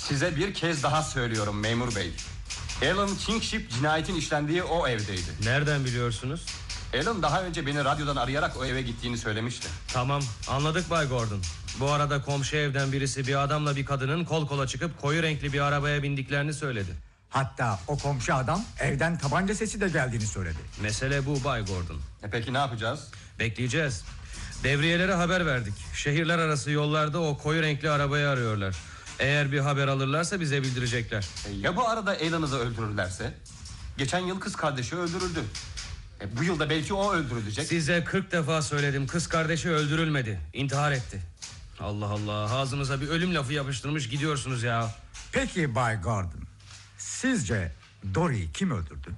Size bir kez daha söylüyorum memur bey. Alan Kingship cinayetin işlendiği o evdeydi. Nereden biliyorsunuz? Alan daha önce beni radyodan arayarak o eve gittiğini söylemişti. Tamam, anladık Bay Gordon. Bu arada komşu evden birisi bir adamla bir kadının kol kola çıkıp koyu renkli bir arabaya bindiklerini söyledi. Hatta o komşu adam evden tabanca sesi de geldiğini söyledi. Mesele bu Bay Gordon. Peki ne yapacağız? Bekleyeceğiz. Devriyelere haber verdik. Şehirler arası yollarda o koyu renkli arabayı arıyorlar. Eğer bir haber alırlarsa bize bildirecekler. Ya bu arada Alan'ı da öldürürlerse? Geçen yıl kız kardeşi öldürüldü. Bu yılda belki o öldürülecek. Size 40 defa söyledim, kız kardeşi öldürülmedi, intihar etti. Allah Allah, ağzınıza bir ölüm lafı yapıştırmış gidiyorsunuz ya. Peki Bay Gordon, sizce Dory'yi kim öldürdü?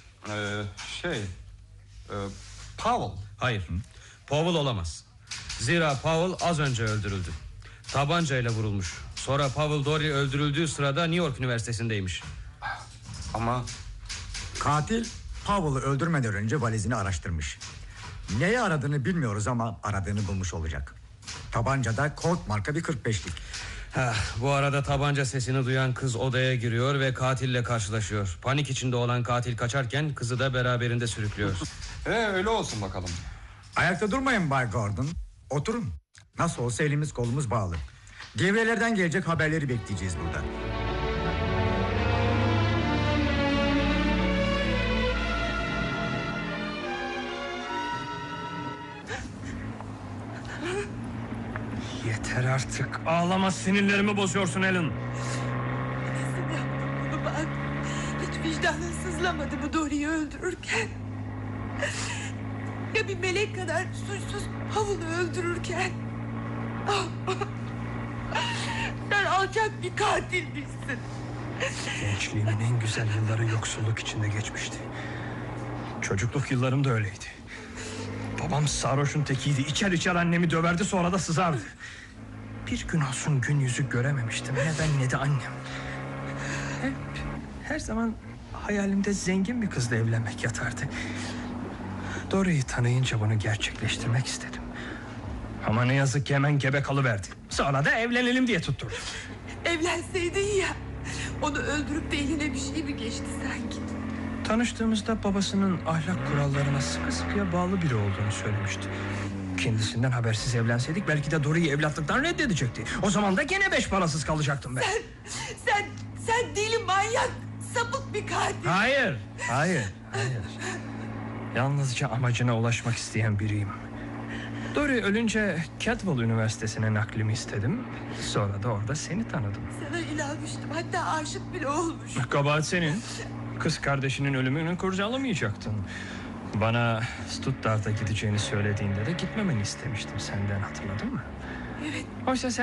Powell. Hayır, Powell olamaz. Zira Powell az önce öldürüldü. Tabancayla vurulmuş. Sonra Powell Dory öldürüldüğü sırada New York Üniversitesi'ndeymiş. Ama katil Powell'ı öldürmeden önce valizini araştırmış. Neyi aradığını bilmiyoruz ama aradığını bulmuş olacak. Tabancada Colt marka bir 45'lik. Bu arada tabanca sesini duyan kız odaya giriyor ve katille karşılaşıyor. Panik içinde olan katil kaçarken kızı da beraberinde sürüklüyor. öyle olsun bakalım. Ayakta durmayın Bay Gordon. Oturun. Nasıl olsa elimiz kolumuz bağlı. Devrelerden gelecek haberleri bekleyeceğiz burada. Yeter artık, ağlama, sinirlerimi bozuyorsun Alan. Nasıl yaptım bunu ben? Hiç vicdanın sızlamadı mı Dory'yi öldürürken? Ya bir melek kadar suçsuz Powell'ı öldürürken? Sen alçak bir katilmişsin. Gençliğimin en güzel yılları yoksulluk içinde geçmişti. Çocukluk yıllarım da öyleydi. Babam sarhoşun tekiydi. İçer içer annemi döverdi, sonra da sızardı. Bir gün olsun gün yüzü görememiştim. Ne ben ne de annem. Her zaman hayalimde zengin bir kızla evlenmek yatardı. Dory'yi tanıyınca bunu gerçekleştirmek istedim. Ama ne yazık ki hemen gebe kalıverdi. Sonra da evlenelim diye tutturdu. Evlenseydin ya. Onu öldürüp de eline bir şey mi geçti sanki? Tanıştığımızda babasının ahlak kurallarına sıkı sıkıya bağlı biri olduğunu söylemişti. Kendisinden habersiz evlenseydik belki de Dory'yi evlatlıktan reddedecekti. O zaman da gene 5 parasız kalacaktım ben. Sen deli, manyak, sapık bir katil. Hayır. Yalnızca amacına ulaşmak isteyen biriyim. Dory ölünce Cadwell Üniversitesi'ne naklimi istedim. Sonra da orada seni tanıdım. Sana inanmıştım, hatta aşık bile olmuş. Kabahat senin. Kız kardeşinin ölümünü kurcalamayacaktın. Bana Stuttgart'a gideceğini söylediğinde de gitmemeni istemiştim senden, hatırladın mı? Evet. Oysa sen